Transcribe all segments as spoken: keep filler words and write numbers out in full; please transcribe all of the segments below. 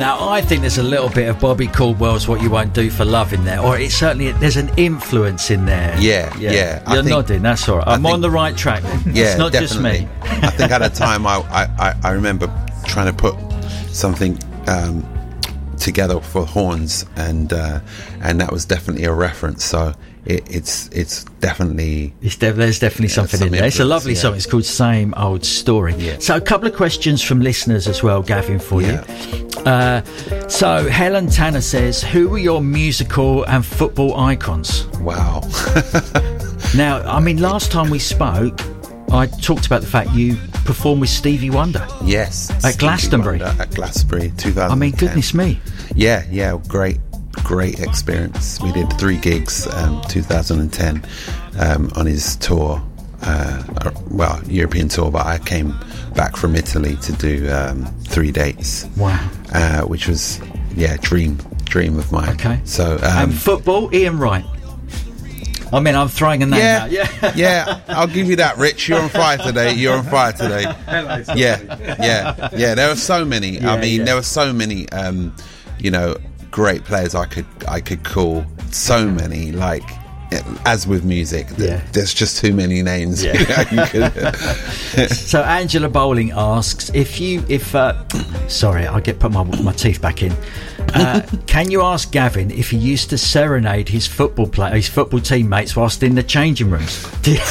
Now, I think there's a little bit of Bobby Caldwell's What You Won't Do for Love in there, or it's certainly, there's an influence in there. Yeah, yeah. yeah. You're think, nodding, that's all right. I'm think, on the right track then. Yeah, it's not definitely. just me. I think at a time I, I, I remember trying to put something um, together for horns, and uh, and that was definitely a reference. So it, it's it's definitely it's de- there's definitely yeah, something some in there. It's a lovely yeah. song. It's called Same Old Story. Yeah. So a couple of questions from listeners as well, Gavin, for yeah. you. Uh, so Helen Tanner says, who were your musical and football icons? Wow. Now, I mean, last time we spoke, I talked about the fact you performed with Stevie Wonder. Yes. At Stevie Glastonbury. Wonder at Glastonbury, two thousand ten. I mean, goodness me. Yeah, yeah, great, great experience. We did three gigs, um, two thousand ten, um, on his tour. Uh, well, European tour, but I came back from Italy to do um, three dates. Wow. Uh, which was, yeah, dream, dream of mine. Okay. So, um, and football, Ian Wright. I mean, I'm throwing a name yeah, out. Yeah, yeah, I'll give you that, Rich. You're on fire today. You're on fire today. Yeah, yeah, yeah. There were so many. Yeah, I mean, yeah. there were so many. Um, you know, great players I could I could call. So many, like. As with music, yeah. there's just too many names. Yeah. You could, so Angela Bowling asks if you, if uh, sorry, I get put my my teeth back in. Uh, can you ask Gavin if he used to serenade his football play, his football teammates whilst in the changing rooms?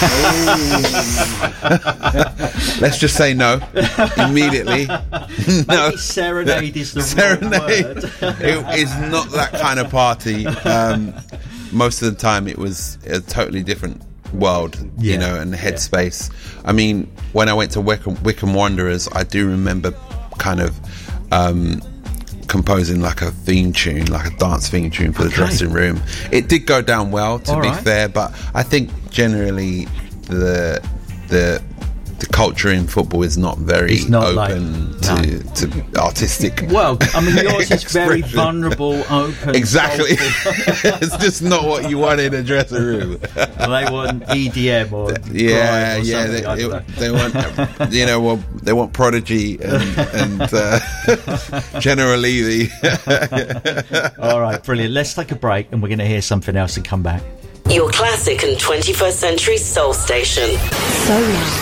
Let's just say no immediately. No, maybe serenade is the serenade. wrong word. It is not that kind of party. Um, most of the time it was a totally different world, yeah. you know, and headspace. I mean, when I went to Wickham, Wickham Wanderers, I do remember kind of um, composing like a theme tune, like a dance theme tune for the okay. dressing room. It did go down well, to All be right. fair, but I think generally the the the culture in football is not very it's not open like, to, no. to artistic. Well, I mean, yours is very vulnerable, open. Exactly. It's just not what you want in a dressing room. Well, they want E D M or yeah, or yeah. they, They, they, they want, you know, well, they want Prodigy and, and uh, generally the. All right, brilliant. Let's take a break, and we're going to hear something else and come back. Your classic and twenty-first century soul station. Solar.